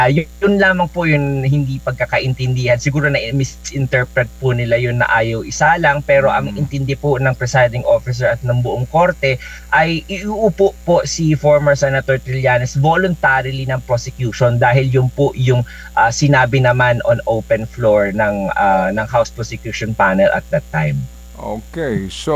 yun lamang po yung hindi pagkakaintindihan. Siguro na misinterpret po nila yun na ayaw isalang, pero ang intindi po ng presiding officer at ng buong korte ay iuupo po si former Senator Trillanes voluntarily ng prosecution dahil yun po yung sinabi naman on open floor ng House Prosecution Panel at that time. Okay, so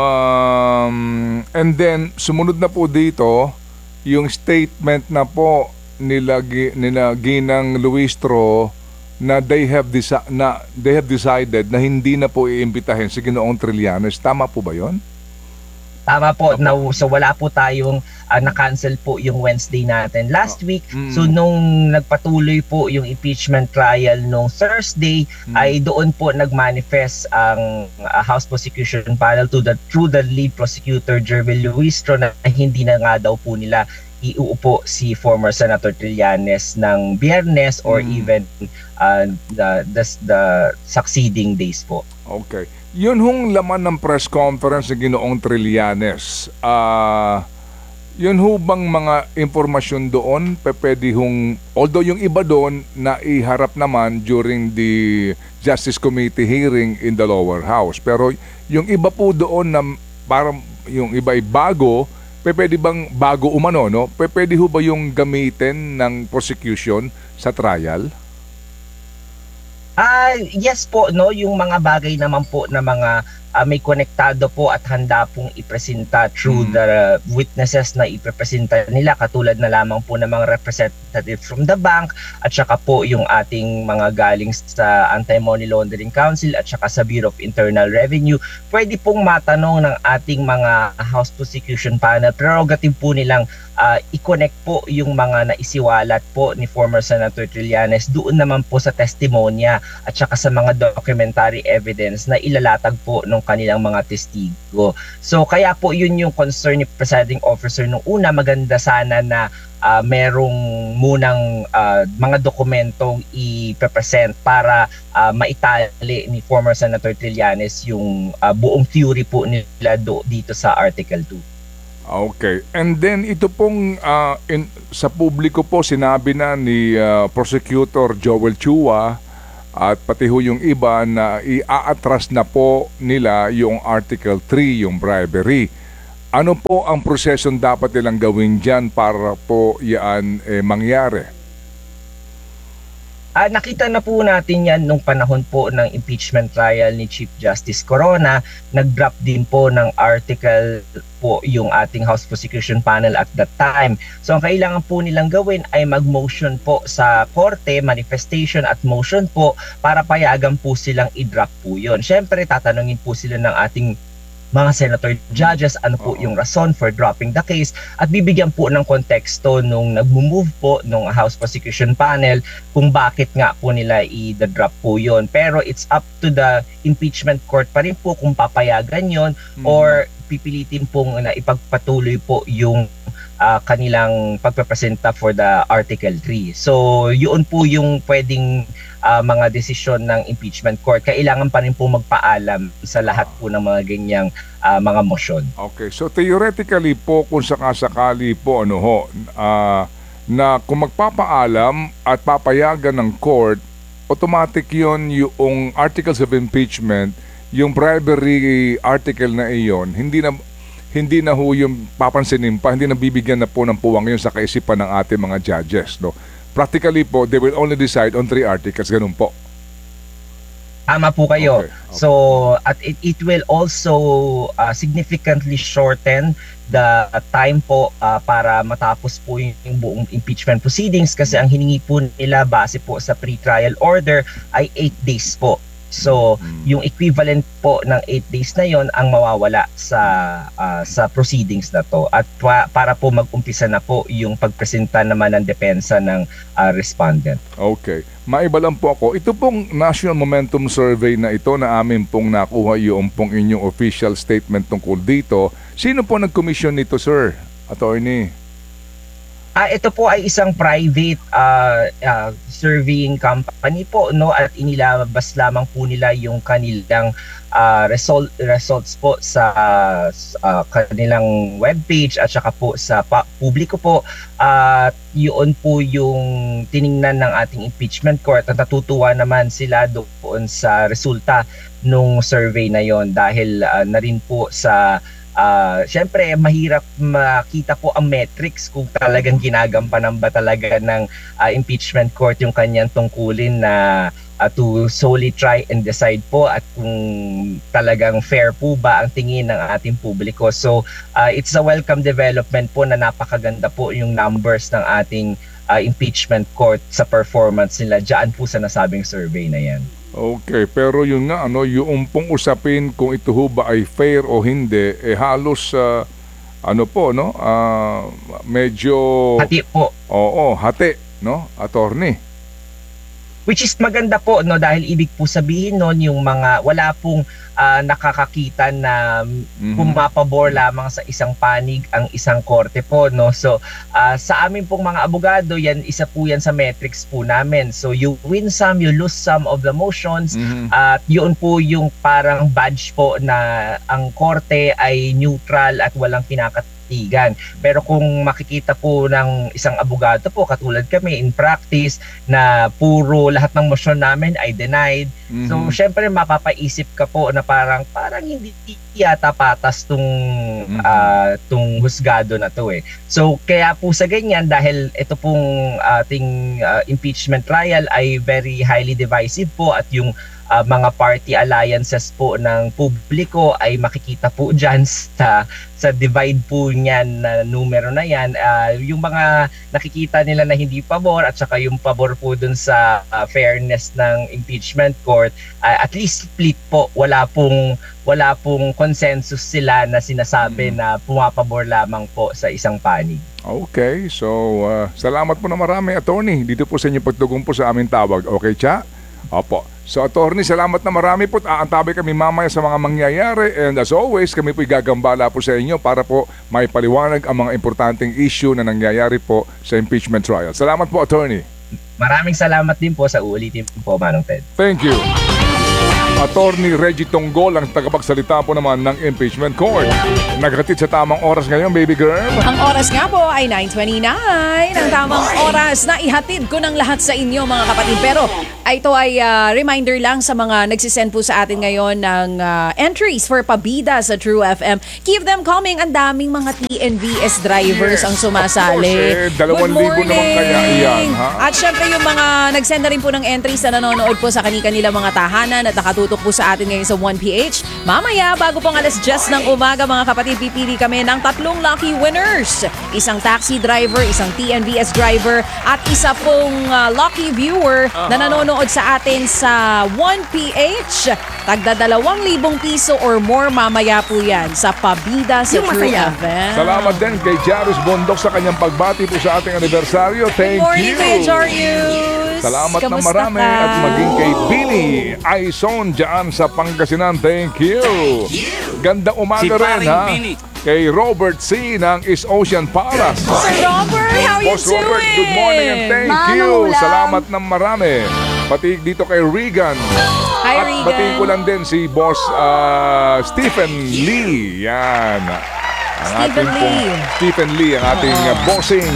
and then sumunod na po dito yung statement na po nila Ginang Luistro na they have decided na hindi na po iimbitahin si Ginoong Trillanes. Tama po ba 'yon? Tama po. So wala po tayong na-cancel po yung Wednesday natin last week. So nung nagpatuloy po yung impeachment trial nung Thursday, ay doon po nagmanifest ang House Prosecution Panel through the lead prosecutor Jervil Luistro na hindi na nga daw po nila iuupo si former Senator Trillanes ng Biyernes or even the succeeding days po. Okay. Yun hong laman ng press conference ni Ginoong Trillanes. Yun ho bang mga impormasyon doon, pwede hong, although yung iba doon na iharap naman during the Justice Committee hearing in the lower house. Pero yung iba po doon na parang yung iba ay bago, pwede bang bago umano, no? Pwede ho ba yung gamitin ng prosecution sa trial? Yes po, no, yung mga bagay naman po na mga may konektado po at handa pong ipresenta through the witnesses na iprepresenta nila, katulad na lamang po ng mga representatives from the bank at saka po yung ating mga galing sa Anti-Money Laundering Council at saka sa Bureau of Internal Revenue. Pwede pong matanong ng ating mga House Prosecution Panel. Prerogative po nilang i-connect po yung mga naisiwalat po ni former Senator Trillanes doon naman po sa testimonya at saka sa mga documentary evidence na ilalatag po ng kanilang mga testigo. So kaya po yun yung concern ni presiding officer nung una. Maganda sana na merong munang mga dokumentong i-present para maitali ni former Senator Trillanes yung buong theory po nila dito sa Article 2. Okay. And then ito pong sa publiko po sinabi na ni Prosecutor Joel Chua at pati ho yung iba na i-atras na po nila yung Article 3, yung bribery. Ano po ang prosesong dapat nilang gawin dyan para po yan mangyari? Nakita na po natin yan nung panahon po ng impeachment trial ni Chief Justice Corona. Nag-drop din po ng article po yung ating House Prosecution Panel at that time. So ang kailangan po nilang gawin ay mag-motion po sa korte, manifestation at motion po para payagan po silang i-drop po yun. Siyempre tatanungin po sila ng ating mga senator judges ano po yung rason for dropping the case at bibigyan po ng konteksto nung nag-move po nung House Prosecution Panel kung bakit nga po nila i-drop po yon. Pero it's up to the impeachment court pa rin po kung papayagan yon or pipilitin pong na ipagpatuloy po yung kanilang pagpapresenta for the Article 3. So yun po yung pwedeng mga desisyon ng impeachment court. Kailangan pa rin po magpaalam sa lahat po ng mga ganyang mga motion. Okay, so theoretically po kung sakasakali po na kung magpapaalam at papayagan ng court, automatic yon yung articles of impeachment, yung bribery article na iyon, hindi na ho yung papansinin pa, hindi na bibigyan na po ng puwang yun sa kaisipan ng ating mga judges, no? Practically po, they will only decide on 3 articles, ganun po. Tama po kayo. Okay. So at it will also significantly shorten the time po para matapos po yung buong impeachment proceedings kasi ang hiningi po nila base po sa pre-trial order ay 8 days po. So, yung equivalent po ng 8 days na yon ang mawawala sa proceedings na to at para po mag-umpisa na po yung pagpresenta naman ng depensa ng respondent. Okay. Maiba lang po ako. Ito pong National Momentum Survey na ito na amin pong nakuha yung pong inyong official statement tungkol dito. Sino po nag-commission nito, sir? Attorney? Ito po ay isang private surveying company po, no, at inilabas lamang po nila yung kanilang results po sa kanilang webpage at saka po sa publiko po. At yun po yung tiningnan ng ating impeachment court at natutuwa naman sila doon sa resulta nung survey na yon dahil na rin po sa syempre mahirap makita po ang metrics kung talagang ginagampanan ba talaga ng impeachment court yung kanyang tungkulin na to solely try and decide po at kung talagang fair po ba ang tingin ng ating publiko. So it's a welcome development po na napakaganda po yung numbers ng ating impeachment court sa performance nila diyan po sa nasabing survey na yan. Okay, pero yun nga, yung pong usapin kung ito ho ba ay fair o hindi, halos, medyo... Hati po. Oo, hati, no, attorney? Which is maganda po, no, dahil ibig po sabihin nun yung mga wala pong nakakakita na pumapabor lamang sa isang panig ang isang korte po, no. So sa amin pong mga abogado, yan isa po yan sa metrics po namin. So you win some, you lose some of the motions. At yun po yung parang badge po na ang korte ay neutral at walang kinakatigan. Pero kung makikita po ng isang abogado po, katulad kami in practice, na puro lahat ng motion namin ay denied. So syempre mapapaisip ka po na parang hindi yata patas tong husgado na to eh. So kaya po sa ganyan, dahil ito pong ating impeachment trial ay very highly divisive po at yung mga party alliances po ng publiko ay makikita po dyan sa divide po niyan na numero na yan. Yung mga nakikita nila na hindi pabor at saka yung pabor po dun sa fairness ng impeachment court, at least split po. Wala pong consensus sila na sinasabi na pumapabor lamang po sa isang panig. Okay, so salamat po na marami, attorney, dito po sa inyong pagtugon po sa aming tawag. Okay, Cha? Opo. So, attorney, salamat na marami po. Aantabi kami mamaya sa mga mangyayari. And as always, kami po igagambala po sa inyo para po may paliwanag ang mga importanteng issue na nangyayari po sa impeachment trial. Salamat po, attorney. Maraming salamat din po sa uulitin po, Manong Ted. Thank you. Attorney Reggie Tonggol ang tagapagsalita po naman ng impeachment court. Naghatid sa tamang oras ngayon, baby girl. Ang oras nga po ay 9:29. Ang tamang oras na ihatid ko ng lahat sa inyo, mga kapatid. Pero ito ay reminder lang sa mga nagsisend po sa atin ngayon ng entries for pabida sa True FM. Keep them coming. Ang daming mga TNVS drivers ang sumasali. 2,000 naman kaya iyan, ha? At syempre yung mga nagsend na rin po ng entries na nanonood po sa kanilang mga tahanan at nakatutok po sa atin ngayon sa 1PH. Mamaya, bago pong alas 10 ng umaga, mga kapatid, pipili kami ng 3 lucky winners. Isang taxi driver, isang TNVS driver, at isa pong lucky viewer na nanonood sa atin sa 1PH. Tagda 2,000 piso or more mamaya po yan sa pabida sa True FM. Salamat din kay Jarus Bondok sa kanyang pagbati po sa ating anibersaryo. Thank Good morning, you. Kuya Jarius. Salamat na Kamusta marami ka? at maging kay Billy Aison dyan sa Pangasinan. Thank you. Gandang umaga rin, ha? Kay Robert C. ng East Ocean Palace. Sir Robert, how you Boss doing? Robert, good morning and thank you. Salamat ng marami. Pati dito kay Regan. Hi, At Regan. batiin ko lang din si Boss Stephen Lee. Yan. Stephen Lee, ang ating bossing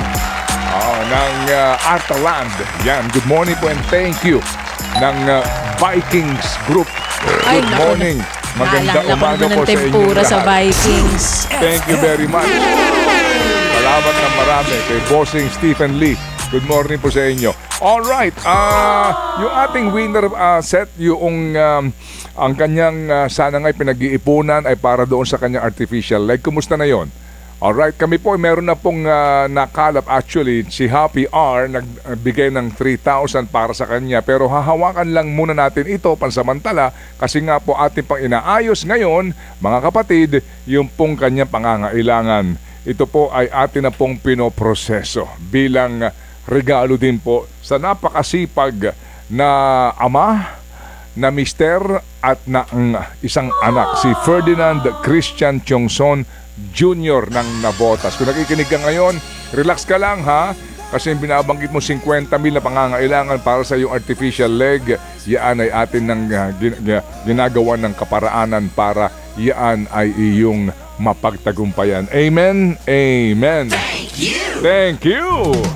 ng Artaland. Yan, good morning po and thank you ng Vikings Group. Good morning. Magandang umaga po sa inyo tempura sa lahat. Vikings. Thank you very much. Salamat ng marami kay bossing Stephen Lee. Good morning po sa inyo. Alright, yung ating winner set, yung ang kanyang sana nga'y pinag-iipunan ay para doon sa kanyang artificial leg. Kumusta na yon? Alright, kami po meron na pong nakalap. Actually, si Happy R nagbigay ng 3,000 para sa kanya. Pero hahawakan lang muna natin ito pansamantala kasi nga po ating pang inaayos ngayon, mga kapatid, yung pong kanyang pangangailangan. Ito po ay atin na pong pinoproseso bilang regalo din po sa napakasipag na ama, na mister at na isang anak, si Ferdinand Christian Tiongson Jr. ng Navotas. Kung nakikinig ka ngayon, Relax ka lang ha. Kasi yung binabanggit mo 50,000 na pangangailangan para sa iyong artificial leg, yan ay atin ng ginagawa ng kaparaanan para yan ay iyong mapagtagumpayan. Amen? Amen. Thank you!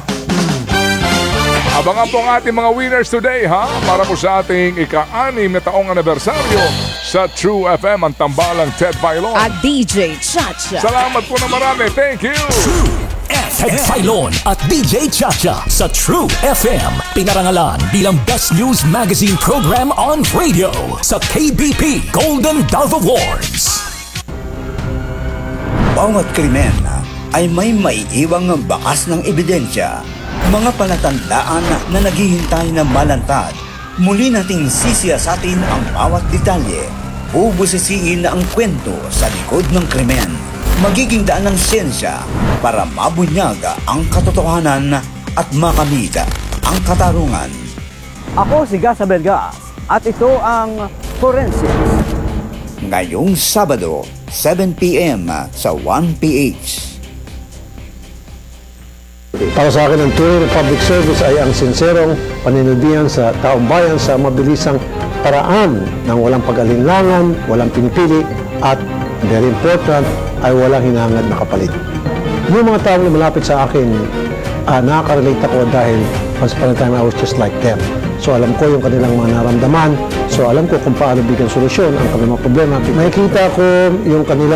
Abangan po ang ating mga winners today ha, para po sa ating ika-6 na taong anibersaryo sa True FM, ang tambalang Ted Filon. At DJ Chacha. Salamat po na marami. Thank you! Ted Filon at DJ Chacha sa True FM. Pinarangalan bilang Best News Magazine Program on Radio sa KBP Golden Dove Awards. Bawat krimen ay may maiiwang bakas ng ebidensya. Mga palatandaan na naghihintay na malantad. Muli nating sisiyasatin ang bawat detalye. Bubusisiin ang kwento sa likod ng krimen. Magiging daan ng siyensya para mabunyag ang katotohanan at makamit ang katarungan. Ako si Gas Abelgas at ito ang Forensics. Ngayong Sabado, 7 p.m. sa 1PH. Para sa akin, ang tunay na public service ay ang sinserong paninilbihan sa taong bayan sa mabilisang paraan ng walang pag-alinlangan, walang pinipili, at very important, ay walang hinahangad na kapalit. Yung mga taong na malapit sa akin, nakaka-relate ako dahil once upon a time I was just like them. So alam ko yung kanilang mga naramdaman, so alam ko kung paano bigyan solusyon ang kanilang mga problema. Nakikita ko yung kanilang